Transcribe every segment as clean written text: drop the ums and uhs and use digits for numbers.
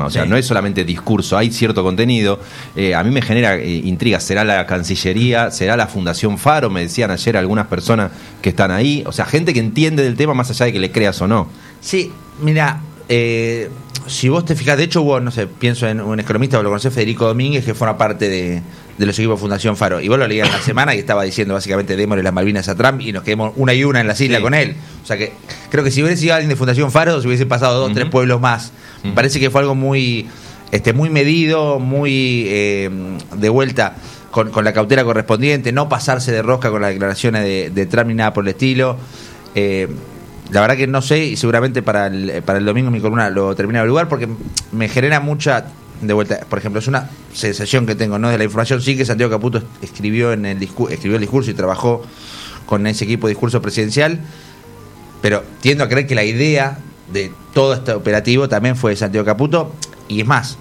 O sea, no es solamente discurso, hay cierto contenido. A mí me genera intriga. ¿Será la Cancillería? ¿Será la Fundación Faro? Me decían ayer algunas personas que están ahí. O sea, gente que entiende del tema más allá de que le creas o no. Sí, mira, si vos te fijas, de hecho hubo, no sé, pienso en un economista, vos lo conocés, Federico Domínguez, que forma parte de los equipos de Fundación Faro, y vos lo leías en la semana y estaba diciendo básicamente démosle las Malvinas a Trump y nos quedemos una y una en las islas con él. O sea que creo que si hubiese sido alguien de Fundación Faro se hubiese pasado 2 o 3 pueblos más. Me parece que fue algo muy muy medido, muy de vuelta con la cautela correspondiente, no pasarse de rosca con las declaraciones de Trump ni nada por el estilo. La verdad que no sé, y seguramente para el domingo mi columna lo termina de averiguar, porque me genera mucha, de vuelta, por ejemplo, es una sensación que tengo, ¿no? De la información, sí que Santiago Caputo escribió el discurso y trabajó con ese equipo de discurso presidencial, pero tiendo a creer que la idea de todo este operativo también fue de Santiago Caputo, y es más,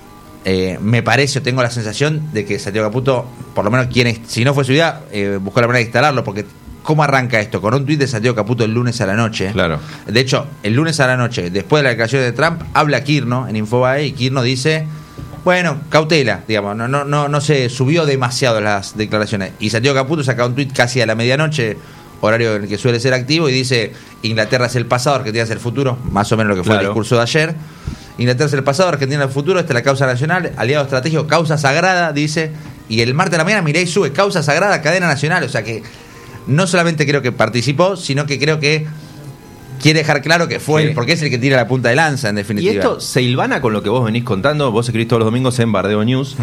me parece, o tengo la sensación de que Santiago Caputo, por lo menos si no fue su idea, buscó la manera de instalarlo, porque ¿cómo arranca esto? Con un tuit de Santiago Caputo el lunes a la noche. Claro. De hecho, el lunes a la noche, después de la declaración de Trump, habla Kirno en Infobae y Kirno dice, bueno, cautela, digamos, no se subió demasiado las declaraciones. Y Santiago Caputo saca un tuit casi a la medianoche, horario en el que suele ser activo, y dice, Inglaterra es el pasado, Argentina es el futuro, más o menos lo que fue el discurso de ayer. Inglaterra es el pasado, Argentina es el futuro, esta es la causa nacional, aliado estratégico, causa sagrada, dice, y el martes de la mañana Milei sube, causa sagrada, cadena nacional, o sea que no solamente creo que participó, sino que creo que quiere dejar claro que fue él, porque es el que tira la punta de lanza, en definitiva. Y esto se hilvana con lo que vos venís contando, vos escribís todos los domingos en Bardeo News,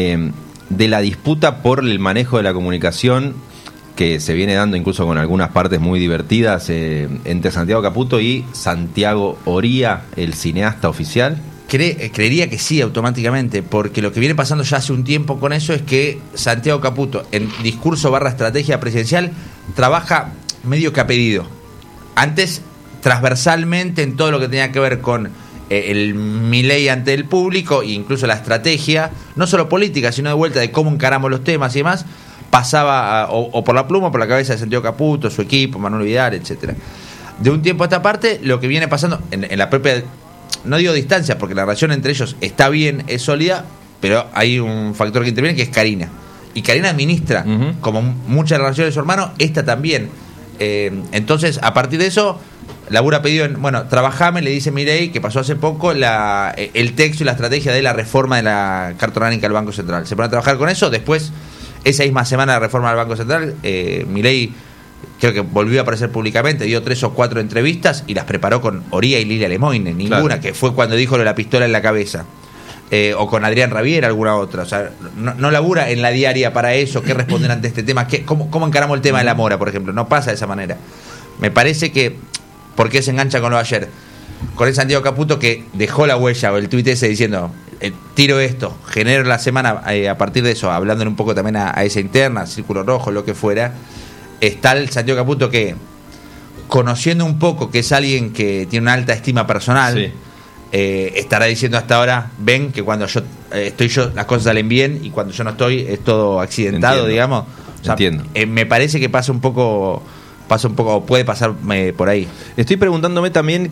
de la disputa por el manejo de la comunicación que se viene dando incluso con algunas partes muy divertidas entre Santiago Caputo y Santiago Oría, el cineasta oficial. Creería que sí, automáticamente, porque lo que viene pasando ya hace un tiempo con eso es que Santiago Caputo, en discurso / estrategia presidencial, trabaja medio que a pedido. Antes, transversalmente, en todo lo que tenía que ver con el Milei ante el público, e incluso la estrategia, no solo política, sino de vuelta de cómo encaramos los temas y demás, pasaba o por la pluma o por la cabeza de Santiago Caputo, su equipo, Manuel Vidal, etcétera. De un tiempo a esta parte, lo que viene pasando en la propia, no digo distancia, porque la relación entre ellos está bien, es sólida, pero hay un factor que interviene, que es Karina. Y Karina administra, como muchas relaciones de su hermano, esta también. Entonces, a partir de eso, labura pedido en, bueno, trabajame, le dice Milei, que pasó hace poco, el texto y la estrategia de la reforma de la Carta Orgánica del Banco Central. Se pone a trabajar con eso, después, esa misma semana de la reforma del Banco Central, Milei creo que volvió a aparecer públicamente, dio 3 o 4 entrevistas y las preparó con Oría y Lilia Lemoine, ninguna, claro, que fue cuando dijo lo de la pistola en la cabeza. O con Adrián Ravier, alguna otra. O sea, no labura en la diaria para eso, qué responder ante este tema, cómo encaramos el tema de la mora, por ejemplo. No pasa de esa manera. Me parece que, ¿por qué se engancha con lo de ayer? Con el Santiago Caputo que dejó la huella, o el tuit ese diciendo, tiro esto, genero la semana, a partir de eso, hablándole un poco también a esa interna, Círculo Rojo, lo que fuera. Está el Santiago Caputo que, conociendo un poco que es alguien que tiene una alta estima personal, sí, estará diciendo hasta ahora, ven que cuando yo estoy las cosas salen bien, y cuando yo no estoy es todo accidentado. Entiendo, digamos. O sea, entiendo. Me parece que pasa un poco, o puede pasar por ahí. Estoy preguntándome también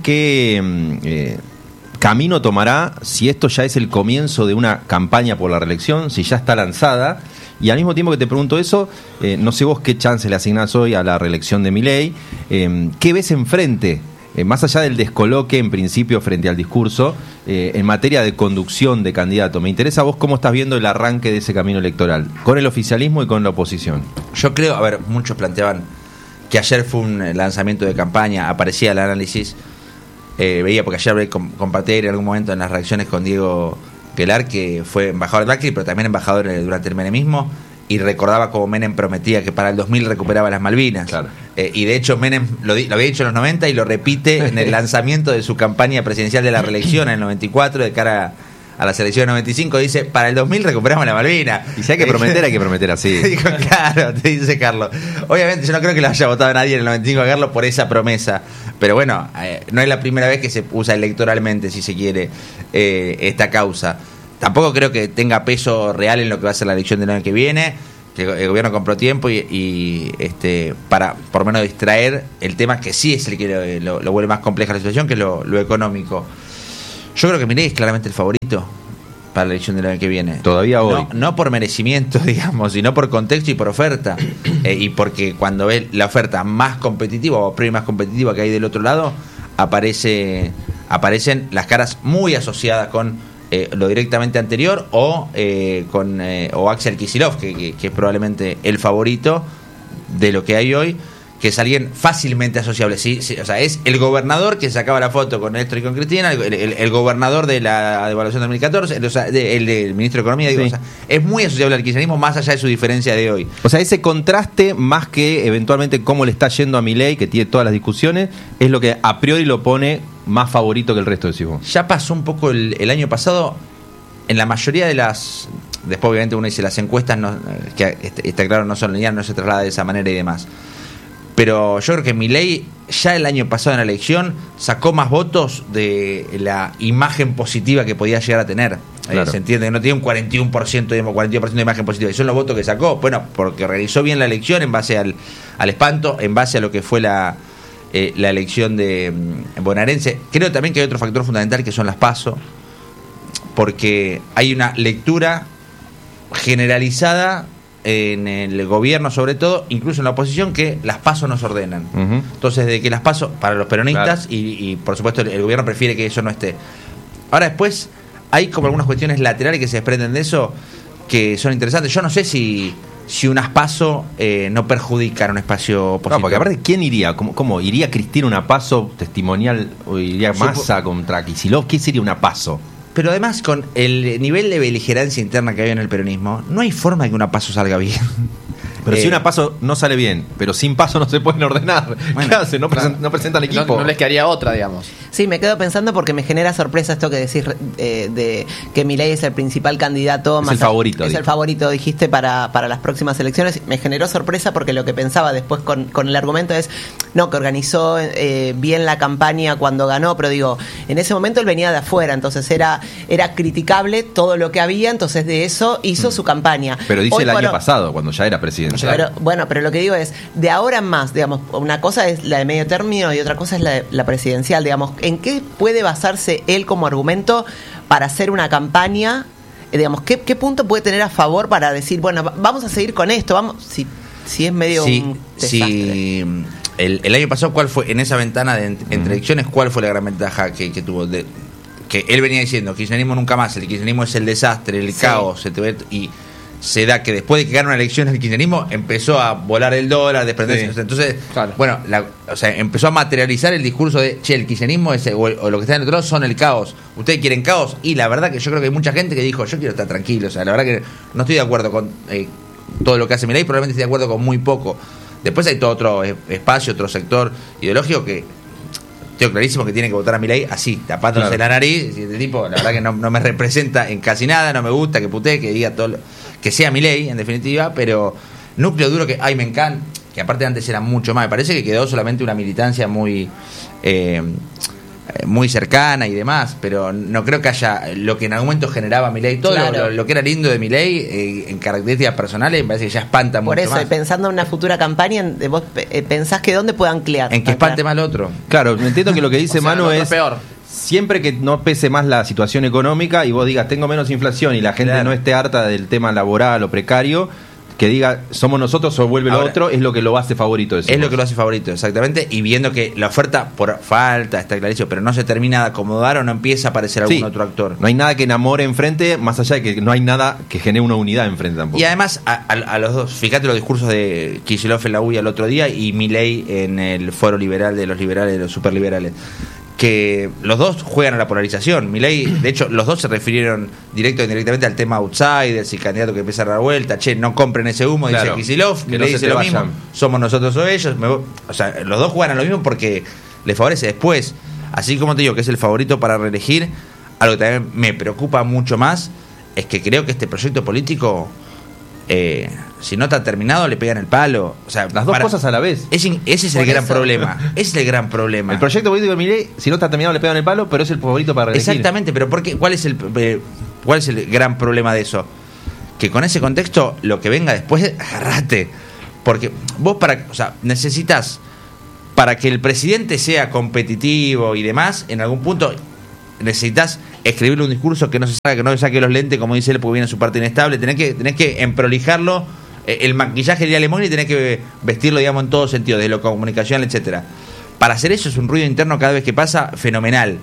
qué camino tomará, si esto ya es el comienzo de una campaña por la reelección, si ya está lanzada. Y al mismo tiempo que te pregunto eso, no sé vos qué chance le asignás hoy a la reelección de Milei, ¿qué ves enfrente? Más allá del descoloque en principio frente al discurso, en materia de conducción de candidato, me interesa a vos cómo estás viendo el arranque de ese camino electoral, con el oficialismo y con la oposición. Yo creo, a ver, muchos planteaban que ayer fue un lanzamiento de campaña, aparecía el análisis, veía, porque ayer compartí en algún momento en las reacciones con Diego Gelar, que fue embajador de Macri, pero también embajador durante el menemismo, y recordaba cómo Menem prometía que para el 2000 recuperaba las Malvinas. Claro. Y de hecho Menem lo había dicho en los 90 y lo repite en el lanzamiento de su campaña presidencial de la reelección en el 94, de cara a la selección del 95, dice, para el 2000 recuperamos la Malvinas. Y si hay que prometer así. Dijo, claro, te dice Carlos. Obviamente yo no creo que lo haya votado nadie en el 95 a Carlos por esa promesa, pero bueno, no es la primera vez que se usa electoralmente, si se quiere, esta causa. Tampoco creo que tenga peso real en lo que va a ser la elección del año que viene, que el gobierno compró tiempo y para por lo menos distraer el tema que sí es el que lo vuelve más compleja la situación, que es lo económico. Yo creo que Milei es claramente el favorito para la elección del año que viene. Todavía hoy. No por merecimiento, digamos, sino por contexto y por oferta. Y porque cuando ves la oferta más competitiva o más competitiva que hay del otro lado, aparecen las caras muy asociadas con lo directamente anterior o Axel Kicillof, que es probablemente el favorito de lo que hay hoy, que es alguien fácilmente asociable. Sí, o sea, es el gobernador que sacaba la foto con Néstor y con Cristina, el gobernador de la devaluación de 2014, el ministro de Economía, digo, sí. O sea, es muy asociable al kirchnerismo más allá de su diferencia de hoy. O sea, ese contraste, más que eventualmente cómo le está yendo a Milei, que tiene todas las discusiones, es lo que a priori lo pone más favorito que el resto, decís vos. Ya pasó un poco el año pasado, en la mayoría de las... Después obviamente uno dice, las encuestas, que está claro, no son lineales, no se traslada de esa manera y demás. Pero yo creo que Milei ya el año pasado en la elección sacó más votos de la imagen positiva que podía llegar a tener. Claro. Se entiende que no tiene un 41%, digamos, 42% de imagen positiva. Y son los votos que sacó. Bueno, porque realizó bien la elección en base al espanto, en base a lo que fue la elección de bonaerense. Creo también que hay otro factor fundamental que son las PASO, porque hay una lectura generalizada en el gobierno, sobre todo, incluso en la oposición, que las PASO nos ordenan. Uh-huh. Entonces, de que las PASO para los peronistas, claro. y por supuesto el gobierno prefiere que eso no esté. Ahora después hay como algunas cuestiones laterales que se desprenden de eso que son interesantes. Yo no sé si unas PASO no perjudican un espacio positivo. No, porque aparte, ¿quién iría? ¿Cómo iría Cristina una PASO testimonial o iría Massa contra Kicillof? ¿Qué sería una PASO? Pero además, con el nivel de beligerancia interna que hay en el peronismo, no hay forma de que una PASO salga bien. Pero si una PASO no sale bien, pero sin PASO no se pueden ordenar. Bueno, ¿qué hacen? No presentan equipo. No les quedaría otra, digamos. Sí, me quedo pensando porque me genera sorpresa esto que decís de que Milei es el principal candidato. Es el favorito. Es el favorito, dijiste, para las próximas elecciones. Me generó sorpresa porque lo que pensaba después con el argumento es, no, que organizó bien la campaña cuando ganó, pero digo, en ese momento él venía de afuera, entonces era criticable todo lo que había, entonces de eso hizo su campaña. Pero dice Hoy, el año pasado, cuando ya era presidente. Pero, bueno, pero lo que digo es, de ahora en más, digamos, una cosa es la de medio término y otra cosa es la presidencial, digamos, ¿en qué puede basarse él como argumento para hacer una campaña? Digamos, ¿qué punto puede tener a favor para decir, bueno, vamos a seguir con esto, vamos, si es medio un desastre? Sí, el año pasado, ¿cuál fue, en esa ventana de entre elecciones, cuál fue la gran ventaja que tuvo? Que él venía diciendo, kirchnerismo nunca más, el kirchnerismo es el desastre, el caos, y se da que después de que gana una elección el kirchnerismo empezó a volar el dólar, desprenderse. Sí. Entonces, Claro. bueno, empezó a materializar el discurso de, che, el kirchnerismo o lo que está en el otro lado son el caos. ¿Ustedes quieren caos? Y la verdad que yo creo que hay mucha gente que dijo, yo quiero estar tranquilo. O sea, la verdad que no estoy de acuerdo con todo lo que hace Milei, probablemente estoy de acuerdo con muy poco. Después hay todo otro espacio, otro sector ideológico que tengo clarísimo que tiene que votar a Milei así, tapándose la nariz. Y este tipo, la verdad que no me representa en casi nada, no me gusta que putee, que diga todo que sea Milei, en definitiva, pero núcleo duro que, me encanta, que aparte antes era mucho más, me parece que quedó solamente una militancia muy cercana y demás, pero no creo que haya lo que en algún momento generaba Milei, todo Claro. lo que era lindo de Milei en características personales, me parece que ya espanta Por mucho eso, más. y pensando en una futura campaña, vos pensás que dónde puede anclar. En que espante más al otro. Claro, entiendo que lo que dice O sea, Manu lo otro es peor. siempre que no pese más la situación económica y vos digas tengo menos inflación y la gente Claro. no esté harta del tema laboral o precario, que diga somos nosotros o vuelve Ahora, lo otro, es lo que lo hace favorito. Es lo que lo hace favorito, exactamente, y viendo que la oferta por falta, está clarísimo, pero no se termina de acomodar o no empieza a aparecer algún Sí, otro actor. No hay nada que enamore enfrente, más allá de que no hay nada que genere una unidad enfrente tampoco. Y además, a los dos, fíjate los discursos de Kicillof en la UIA el otro día y Milei en el foro liberal de los liberales, de los superliberales, que los dos juegan a la polarización. Milei, de hecho, los dos se refirieron directo e indirectamente al tema outsiders y candidato que empieza a dar vuelta, che, no compren ese humo, Claro, dice Kicillof, que Milei no se dice te lo vayan. mismo, somos nosotros o ellos, o sea, los dos juegan a lo mismo porque les favorece. Después, así como te digo que es el favorito para reelegir, algo que también me preocupa mucho más es que creo que este proyecto político, si no está terminado, le pegan el palo. O sea, Las dos cosas a la vez. ese es el Por gran eso. problema. Ese es el gran problema. El proyecto político de Milei, si no está terminado, le pegan el palo, pero es el favorito para reelegir. Exactamente, pero ¿por qué? ¿Cuál es el gran problema de eso? Que con ese contexto, lo que venga después, agarrate. Porque vos necesitas, para que el presidente sea competitivo y demás, en algún punto necesitas escribirle un discurso que no se saque los lentes, como dice él, porque viene su parte inestable. Tenés que emprolijarlo, el maquillaje de Lemón, y tenés que vestirlo, digamos, en todo sentido, desde lo comunicacional, etcétera. Para hacer eso es un ruido interno cada vez que pasa fenomenal.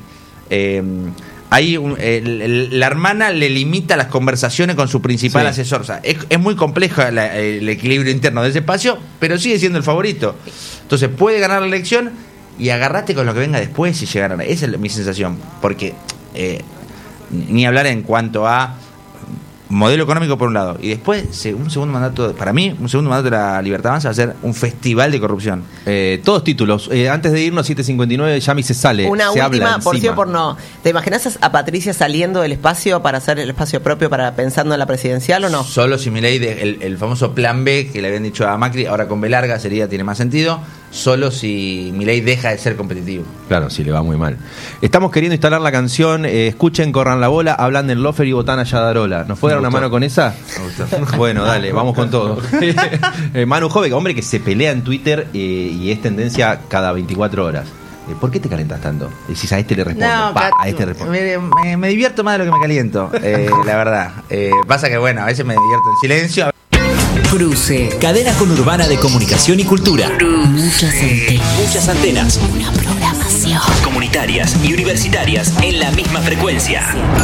La hermana le limita las conversaciones con su principal asesor. O sea, es muy complejo el equilibrio interno de ese espacio, pero sigue siendo el favorito. Entonces puede ganar la elección y agarrate con lo que venga después si llegaran. Esa es mi sensación. Porque ni hablar en cuanto a modelo económico por un lado, y después un segundo mandato, para mí un segundo mandato de la Libertad Avanza va a ser un festival de corrupción. Todos títulos. Antes de irnos, 7:59, Yami se sale. Una se última, por sí o por no. ¿Te imaginas a Patricia saliendo del espacio para hacer el espacio propio pensando en la presidencial o no? Solo si Milei, el famoso plan B que le habían dicho a Macri, ahora con B larga tiene más sentido. Solo si Milei deja de ser competitivo. Claro, si le va muy mal. Estamos queriendo instalar la canción Escuchen, corran la bola, hablan del Lofer y Botana Yadarola. ¿Nos puede dar una mano con esa? Bueno, dale, vamos con todo. Manu Jove, hombre que se pelea en Twitter y es tendencia cada 24 horas. ¿Por qué te calentas tanto? Decís, a este le respondo, a este respondo. Me divierto más de lo que me caliento, la verdad. Pasa que, bueno, a veces me divierto en silencio. Cruce. Cadena conurbana de comunicación y cultura. Muchas antenas. Una programación. Comunitarias y universitarias en la misma frecuencia.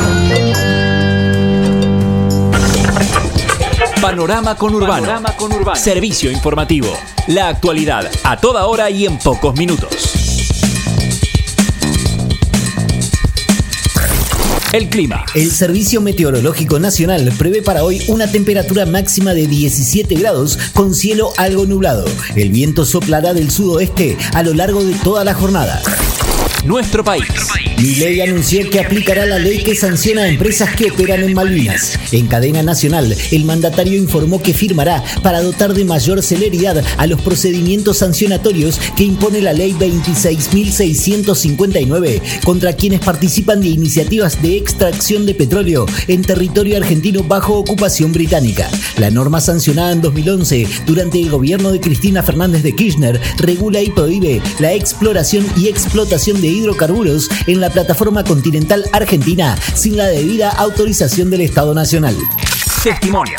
Panorama conurbano. Servicio informativo. La actualidad a toda hora y en pocos minutos. El clima. El Servicio Meteorológico Nacional prevé para hoy una temperatura máxima de 17 grados con cielo algo nublado. El viento soplará del sudoeste a lo largo de toda la jornada. Nuestro país. Milei anunció que aplicará la ley que sanciona a empresas que operan en Malvinas. En cadena nacional, el mandatario informó que firmará para dotar de mayor celeridad a los procedimientos sancionatorios que impone la ley 26.659 contra quienes participan de iniciativas de extracción de petróleo en territorio argentino bajo ocupación británica. La norma sancionada en 2011 durante el gobierno de Cristina Fernández de Kirchner regula y prohíbe la exploración y explotación de hidrocarburos en la plataforma continental argentina sin la debida autorización del Estado Nacional. Testimonios.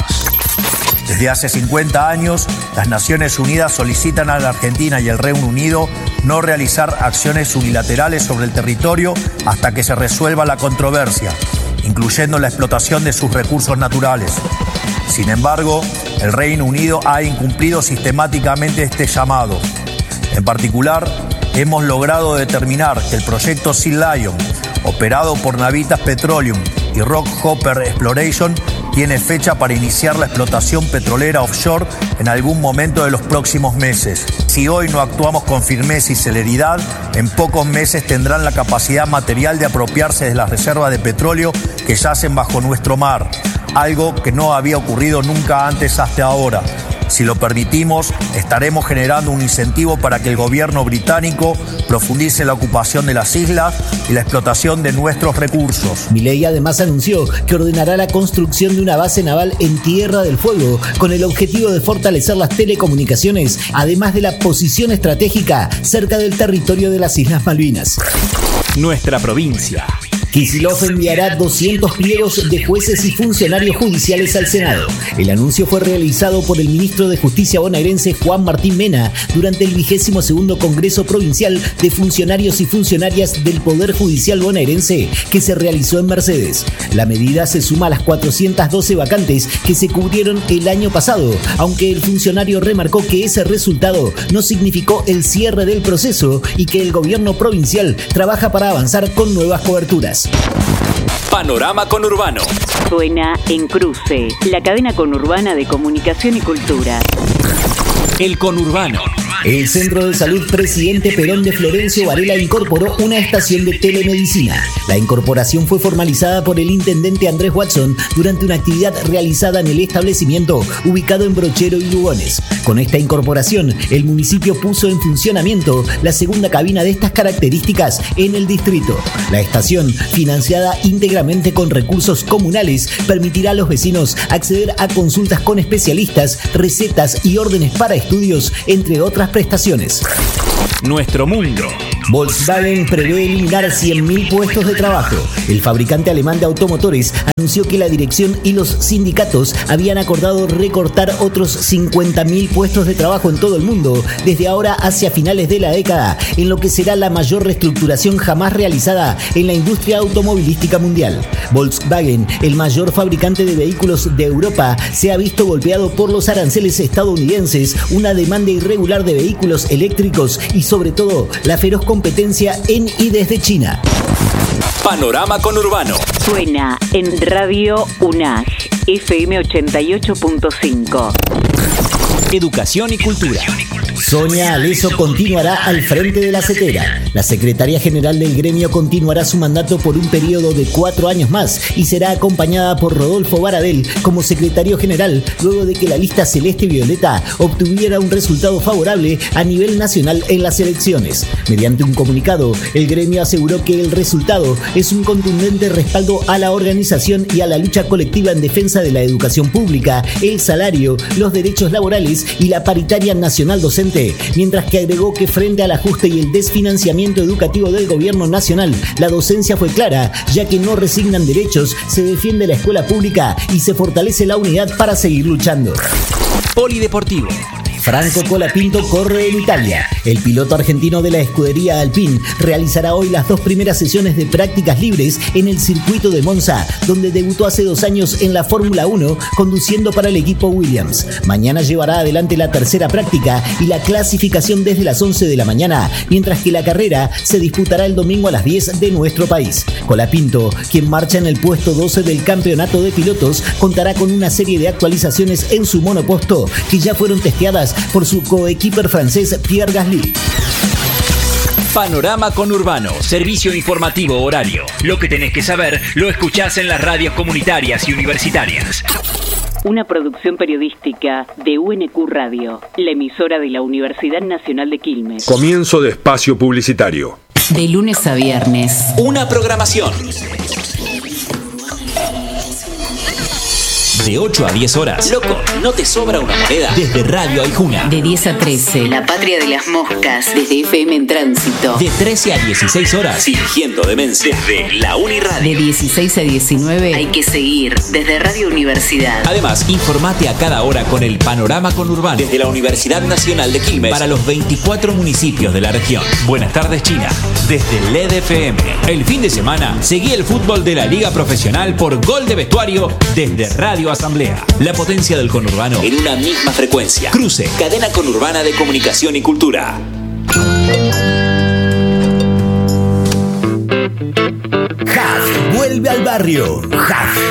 Desde hace 50 años, las Naciones Unidas solicitan a la Argentina y el Reino Unido no realizar acciones unilaterales sobre el territorio hasta que se resuelva la controversia, incluyendo la explotación de sus recursos naturales. Sin embargo, el Reino Unido ha incumplido sistemáticamente este llamado. En particular, hemos logrado determinar que el proyecto Sea Lion, operado por Navitas Petroleum y Rockhopper Exploration, tiene fecha para iniciar la explotación petrolera offshore en algún momento de los próximos meses. Si hoy no actuamos con firmeza y celeridad, en pocos meses tendrán la capacidad material de apropiarse de las reservas de petróleo que yacen bajo nuestro mar, algo que no había ocurrido nunca antes hasta ahora. Si lo permitimos, estaremos generando un incentivo para que el gobierno británico profundice la ocupación de las islas y la explotación de nuestros recursos. Milei además anunció que ordenará la construcción de una base naval en Tierra del Fuego con el objetivo de fortalecer las telecomunicaciones, además de la posición estratégica cerca del territorio de las Islas Malvinas. Nuestra provincia. Kicillof enviará 200 pliegos de jueces y funcionarios judiciales al Senado. El anuncio fue realizado por el ministro de Justicia bonaerense Juan Martín Mena durante el 22º Congreso Provincial de Funcionarios y Funcionarias del Poder Judicial bonaerense que se realizó en Mercedes. La medida se suma a las 412 vacantes que se cubrieron el año pasado, aunque el funcionario remarcó que ese resultado no significó el cierre del proceso y que el gobierno provincial trabaja para avanzar con nuevas coberturas. Panorama conurbano. Suena en Cruce, la cadena conurbana de comunicación y cultura. El conurbano. El Centro de Salud Presidente Perón de Florencio Varela incorporó una estación de telemedicina. La incorporación fue formalizada por el intendente Andrés Watson durante una actividad realizada en el establecimiento ubicado en Brochero y Lugones. Con esta incorporación, el municipio puso en funcionamiento la segunda cabina de estas características en el distrito. La estación, financiada íntegramente con recursos comunales, permitirá a los vecinos acceder a consultas con especialistas, recetas y órdenes para estudios, entre otras prestaciones. Nuestro mundo. Volkswagen prevé eliminar 100.000 puestos de trabajo. El fabricante alemán de automotores anunció que la dirección y los sindicatos habían acordado recortar otros 50.000 puestos de trabajo en todo el mundo desde ahora hacia finales de la década, en lo que será la mayor reestructuración jamás realizada en la industria automovilística mundial. Volkswagen, el mayor fabricante de vehículos de Europa, se ha visto golpeado por los aranceles estadounidenses, una demanda irregular de vehículos eléctricos y sobre todo la feroz competencia en y desde China. Panorama Conurbano. Suena en Radio UNAG, FM 88.5. Educación y cultura. Sonia Aleso continuará al frente de la CETERA. La secretaria general del gremio continuará su mandato por un periodo de 4 años más y será acompañada por Rodolfo Baradel como secretario general, luego de que la lista celeste violeta obtuviera un resultado favorable a nivel nacional en las elecciones. Mediante un comunicado, el gremio aseguró que el resultado es un contundente respaldo a la organización y a la lucha colectiva en defensa de la educación pública, el salario, los derechos laborales y la paritaria nacional docente, mientras que agregó que frente al ajuste y el desfinanciamiento educativo del gobierno nacional, la docencia fue clara, ya que no resignan derechos, se defiende la escuela pública y se fortalece la unidad para seguir luchando. Polideportivo. Franco Colapinto corre en Italia. El piloto argentino de la escudería Alpine realizará hoy las 2 primeras sesiones de prácticas libres en el circuito de Monza, donde debutó hace 2 años en la Fórmula 1, conduciendo para el equipo Williams. Mañana llevará adelante la tercera práctica y la clasificación desde las 11 de la mañana, mientras que la carrera se disputará el domingo a las 10 de nuestro país. Colapinto, quien marcha en el puesto 12 del campeonato de pilotos, contará con una serie de actualizaciones en su monoposto que ya fueron testeadas por su coequiper francés Pierre Gasly. Panorama Conurbano, servicio informativo horario. Lo que tenés que saber lo escuchás en las radios comunitarias y universitarias. Una producción periodística de UNQ Radio, la emisora de la Universidad Nacional de Quilmes. Comienzo de espacio publicitario. De lunes a viernes. Una programación. De 8 a 10 horas. Loco, ¿no te sobra una moneda? Desde Radio Aijuna. De 10 a 13. La patria de las moscas. Desde FM en Tránsito. De 13 a 16 horas. Fingiendo demencia. Desde la Uniradio. De 16 a 19. Hay que seguir. Desde Radio Universidad. Además, informate a cada hora con el Panorama Conurbano. Desde la Universidad Nacional de Quilmes. Para los 24 municipios de la región. Buenas tardes, China. Desde LED FM. El fin de semana, seguí el fútbol de la Liga Profesional por Gol de Vestuario desde Radio Asamblea. La potencia del conurbano en una misma frecuencia. Cruce, cadena conurbana de comunicación y cultura. JAF vuelve al barrio. JAF,